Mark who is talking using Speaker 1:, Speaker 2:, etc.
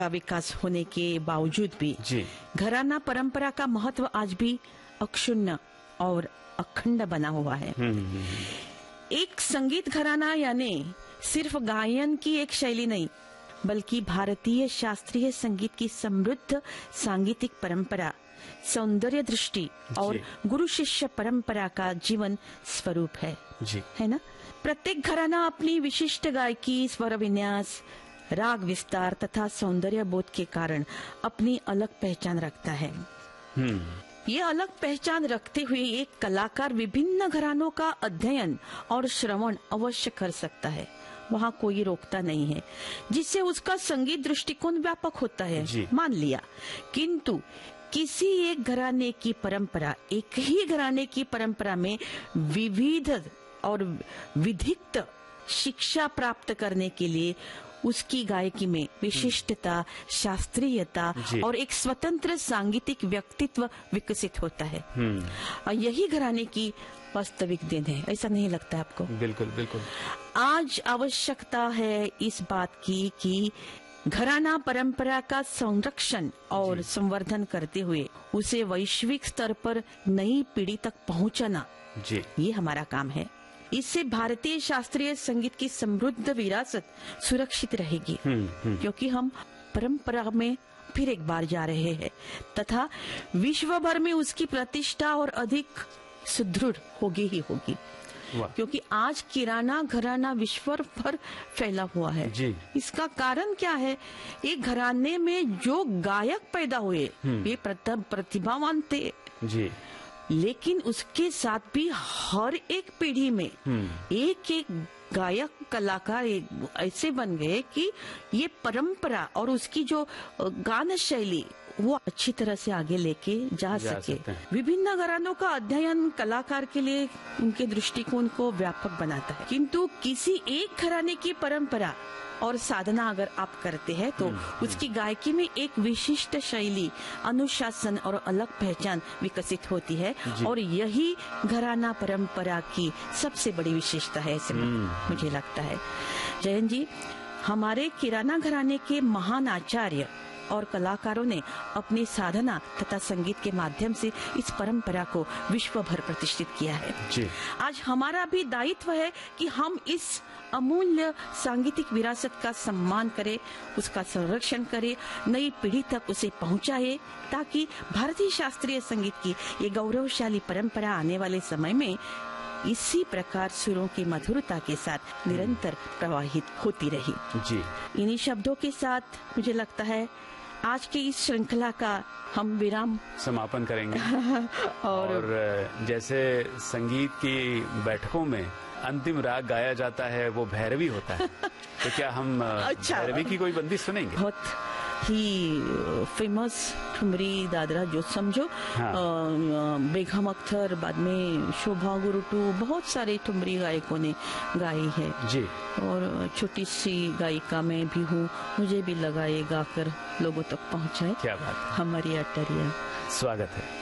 Speaker 1: का विकास होने के बावजूद भी
Speaker 2: जी।
Speaker 1: घराना परंपरा का महत्व आज भी अक्षुण्ण और अखंड बना हुआ है। एक संगीत घराना यानी सिर्फ गायन की एक शैली नहीं, बल्कि भारतीय शास्त्रीय संगीत की समृद्ध सांगीतिक परंपरा, सौंदर्य दृष्टि और गुरु शिष्य परंपरा का जीवन स्वरूप है
Speaker 2: जी।
Speaker 1: है ना। प्रत्येक घराना अपनी विशिष्ट गायकी, स्वर विन्यास, राग विस्तार तथा सौंदर्य बोध के कारण अपनी अलग पहचान रखता है। ये अलग पहचान रखते हुए एक कलाकार विभिन्न घरानों का अध्ययन और श्रवण अवश्य कर सकता है, वहाँ कोई रोकता नहीं है, जिससे उसका संगीत दृष्टिकोण व्यापक होता है, मान लिया। किंतु किसी एक घराने की परंपरा, एक ही घराने की परंपरा में विविध और विधिक्त शिक्षा प्राप्त करने के लिए उसकी गायकी में विशिष्टता, शास्त्रीयता और एक स्वतंत्र सांगीतिक व्यक्तित्व विकसित होता है। और यही घराने की वास्तविक देन है, ऐसा नहीं लगता आपको?
Speaker 2: बिल्कुल बिल्कुल।
Speaker 1: आज आवश्यकता है इस बात की कि घराना परंपरा का संरक्षण और संवर्धन करते हुए उसे वैश्विक स्तर पर नई पीढ़ी तक पहुंचाना, ये हमारा काम है। इससे भारतीय शास्त्रीय संगीत की समृद्ध विरासत सुरक्षित रहेगी, क्योंकि हम परंपरा में फिर एक बार जा रहे हैं तथा विश्व भर में उसकी प्रतिष्ठा और अधिक सुदृढ़ होगी ही होगी। क्योंकि आज किराना घराना विश्व भर फैला हुआ है। इसका कारण क्या है? एक घराने में जो गायक पैदा हुए वे प्रतिभावान थे जी, लेकिन उसके साथ भी हर एक पीढ़ी में एक एक गायक कलाकार ऐसे बन गए कि ये परंपरा और उसकी जो गान शैली वो अच्छी तरह से आगे लेके जा सके। विभिन्न घरानों का अध्ययन कलाकार के लिए उनके दृष्टिकोण को व्यापक बनाता है। किंतु किसी एक घराने की परंपरा और साधना अगर आप करते हैं तो उसकी गायकी में एक विशिष्ट शैली, अनुशासन और अलग पहचान विकसित होती है, और यही घराना परंपरा की सबसे बड़ी विशेषता है, ऐसे मुझे लगता है। जयंत जी, हमारे किराना घराने के महान आचार्य और कलाकारों ने अपनी साधना तथा संगीत के माध्यम से इस परंपरा को विश्व भर प्रतिष्ठित किया है जी। आज हमारा भी दायित्व है कि हम इस अमूल्य सांगीतिक विरासत का सम्मान करें, उसका संरक्षण करें, नई पीढ़ी तक उसे पहुंचाए, ताकि भारतीय शास्त्रीय संगीत की ये गौरवशाली परंपरा आने वाले समय में इसी प्रकार सुरों की मधुरता के साथ निरंतर प्रवाहित होती रही जी। इन्हीं शब्दों के साथ मुझे लगता है आज की इस श्रृंखला का हम विराम
Speaker 2: समापन करेंगे। और जैसे संगीत की बैठकों में अंतिम राग गाया जाता है वो भैरवी होता है, तो क्या हम भैरवी की कोई बंदिश सुनेंगे?
Speaker 1: बहुत ही फेमस ठुमरी दादरा जो समझो, बेगम अख्तर, बाद में शोभा गुरुटू, बहुत सारे ठुमरी गायकों ने गाई है जी। और छोटी सी गायिका में भी हूँ, मुझे भी लगा ये गाकर लोगों तक पहुँचाए।
Speaker 2: क्या बात है।
Speaker 1: हमारी अटरिया।
Speaker 2: स्वागत है।